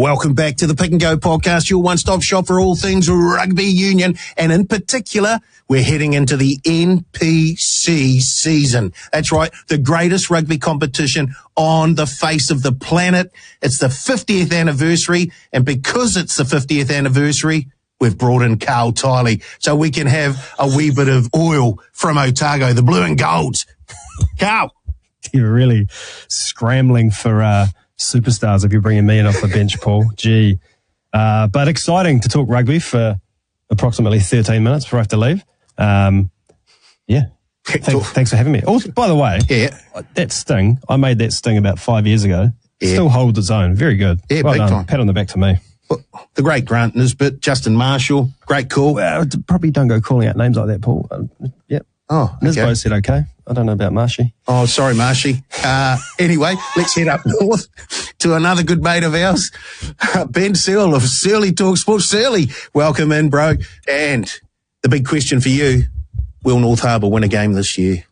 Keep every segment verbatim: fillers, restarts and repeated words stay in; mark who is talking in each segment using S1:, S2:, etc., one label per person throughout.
S1: Welcome back to the Pick and Go podcast, your one-stop shop for all things rugby union. And in particular, we're heading into the N P C season. That's right, the greatest rugby competition on the face of the planet. It's the fiftieth anniversary. And because it's the fiftieth anniversary, we've brought in Carl Tiley so we can have a wee bit of oil from Otago, the blue and golds. Carl.
S2: You're really scrambling for uh, superstars if you're bringing me in off the bench, Paul. Gee. Uh, but exciting to talk rugby for approximately thirteen minutes before I have to leave. Um, yeah. Thanks, thanks for having me. Also, by the way,
S1: yeah.
S2: that sting, I made that sting about five years ago. Yeah. Still holds its own. Very good.
S1: Yeah,
S2: well
S1: big
S2: done.
S1: time.
S2: Pat on the back to me.
S1: Well, the great Grant Nisbet, Justin Marshall, great call.
S2: Well, probably don't go calling out names like that, Paul. Uh, yep.
S1: Oh, okay.
S2: Nisbet said okay. I don't know about Marshy.
S1: Oh, sorry, Marshy. Uh, anyway, let's head up north to another good mate of ours, Ben Searle of Surly Talk Sports. Surly, welcome in, bro. And the big question for you, will North Harbour win a game this year?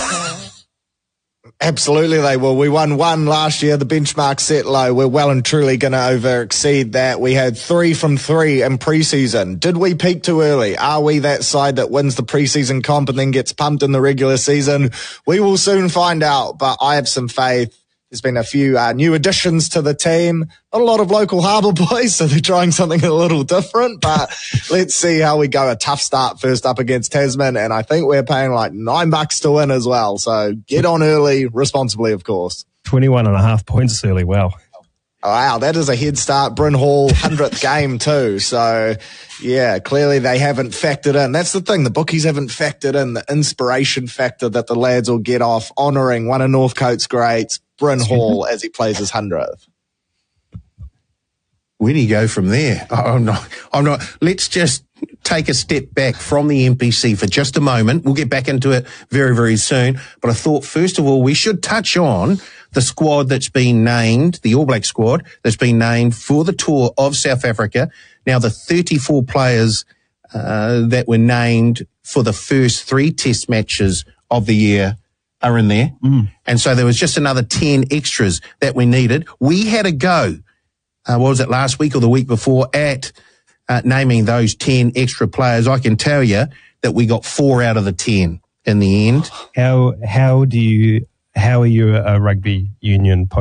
S3: Absolutely they will. We won one last year. The benchmark set low. We're well and truly going to over-exceed that. We had three from three in pre-season. Did we peak too early? Are we that side that wins the pre-season comp and then gets pumped in the regular season? We will soon find out, but I have some faith. There's been a few uh, new additions to the team. Not a lot of local Harbour boys, so they're trying something a little different, but let's see how we go. A tough start first up against Tasman, and I think we're paying like nine bucks to win as well. So get on early, responsibly, of course.
S2: twenty-one and a half points early. Wow.
S3: Wow, that is a head start. Bryn Hall, hundredth game too. So, yeah, clearly they haven't factored in. That's the thing. The bookies haven't factored in the inspiration factor that the lads will get off honouring one of Northcote's greats, Bryn Hall, as he plays his hundredth.
S1: Where do you go from there? I'm not, I'm not. Let's just take a step back from the N P C for just a moment. We'll get back into it very, very soon. But I thought, first of all, we should touch on the squad that's been named, the All Black squad that's been named for the tour of South Africa. Now, the thirty-four players uh, that were named for the first three test matches of the year are in there.
S2: Mm.
S1: And so there was just another ten extras that we needed. We had a go, uh, what was it, last week or the week before, at uh, naming those ten extra players. I can tell you that we got four out of the ten in the end.
S2: How, how do you... How are you a rugby union